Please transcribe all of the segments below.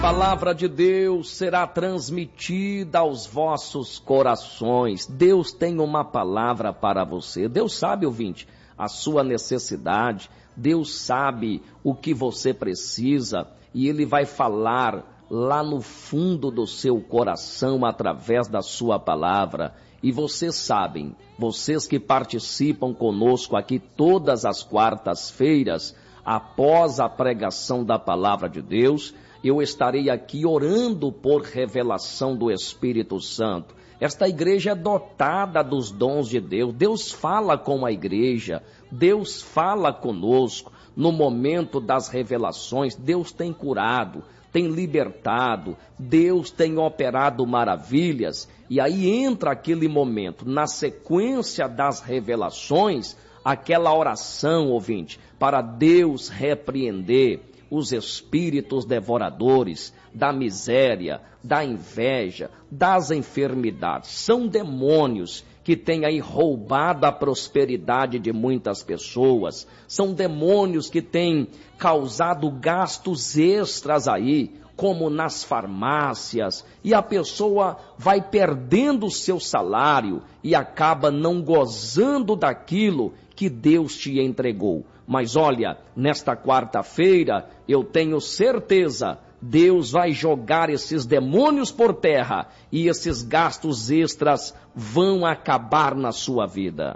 A palavra de Deus será transmitida aos vossos corações. Deus tem uma palavra para você. Deus sabe, ouvinte, a sua necessidade. Deus sabe o que você precisa e Ele vai falar lá no fundo do seu coração através da sua palavra. E vocês sabem, vocês que participam conosco aqui todas as quartas-feiras, após a pregação da palavra de Deus, eu estarei aqui orando por revelação do Espírito Santo. Esta igreja é dotada dos dons de Deus. Deus fala com a igreja, Deus fala conosco. No momento das revelações, Deus tem curado, tem libertado, Deus tem operado maravilhas. E aí entra aquele momento, na sequência das revelações, aquela oração, ouvinte, para Deus repreender os espíritos devoradores, da miséria, da inveja, das enfermidades. São demônios que têm aí roubado a prosperidade de muitas pessoas. São demônios que têm causado gastos extras aí, como nas farmácias, e a pessoa vai perdendo o seu salário e acaba não gozando daquilo que Deus te entregou. Mas olha, nesta quarta-feira, eu tenho certeza, Deus vai jogar esses demônios por terra e esses gastos extras vão acabar na sua vida.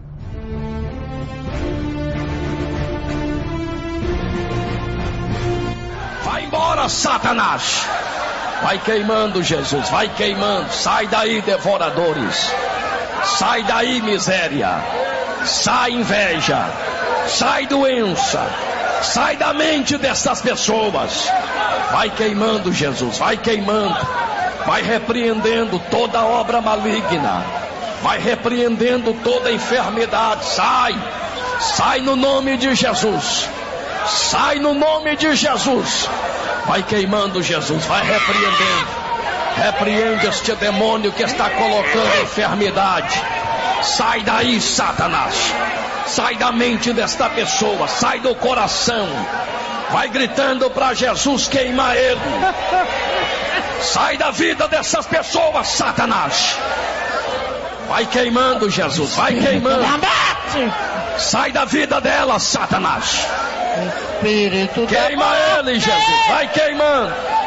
Vai embora, Satanás! Vai queimando, Jesus, vai queimando. Sai daí, devoradores. Sai daí, miséria. Sai inveja. Sai doença, sai da mente dessas pessoas. Vai queimando, Jesus, vai queimando. Vai repreendendo toda obra maligna. Vai repreendendo toda enfermidade. Sai no nome de Jesus. Sai no nome de Jesus. Vai queimando, Jesus, vai repreendendo. Repreende este demônio que está colocando enfermidade. Sai daí, Satanás. Sai da mente desta pessoa, sai do coração. Vai gritando para Jesus queimar ele. Sai da vida dessas pessoas, Satanás. Vai queimando, Jesus, vai queimando. Sai da vida dela, Satanás. Queima ele, Jesus, vai queimando.